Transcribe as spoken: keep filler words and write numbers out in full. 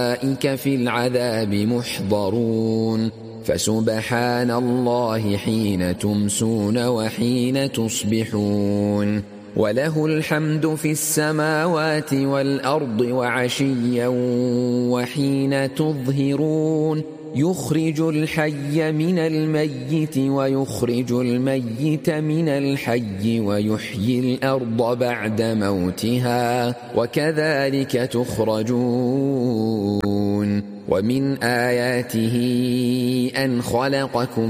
أولئك في العذاب محضرون فسبحان الله حين تمسون وحين تصبحون وله الحمد في السماوات والأرض وعشيا وحين تظهرون يخرج الحي من الميت ويخرج الميت من الحي ويحيي الأرض بعد موتها وكذلك تخرجون ومن آياته أن خلقكم